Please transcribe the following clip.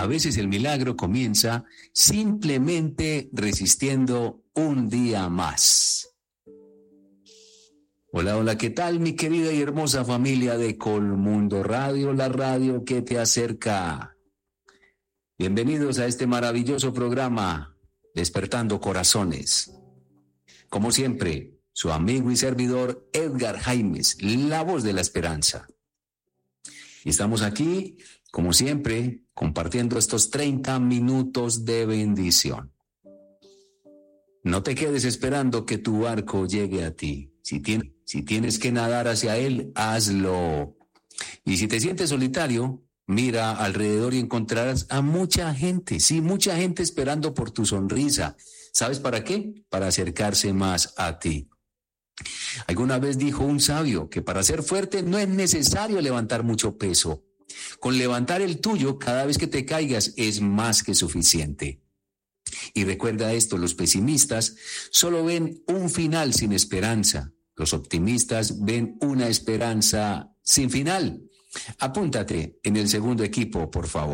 A veces el milagro comienza simplemente resistiendo un día más. Hola, hola, ¿qué tal mi querida y hermosa familia de Colmundo Radio, la radio que te acerca? Bienvenidos a este maravilloso programa, Despertando Corazones. Como siempre, su amigo y servidor Edgar Jaimes, la voz de la esperanza. Y estamos aquí, como siempre, compartiendo estos 30 minutos de bendición. No te quedes esperando que tu barco llegue a ti. Si tienes que nadar hacia él, hazlo. Y si te sientes solitario, mira alrededor y encontrarás a mucha gente, sí, mucha gente esperando por tu sonrisa. ¿Sabes para qué? Para acercarse más a ti. Alguna vez dijo un sabio que para ser fuerte no es necesario levantar mucho peso. Con levantar el tuyo cada vez que te caigas es más que suficiente. Y recuerda esto, los pesimistas solo ven un final sin esperanza. Los optimistas ven una esperanza sin final. Apúntate en el segundo equipo, por favor.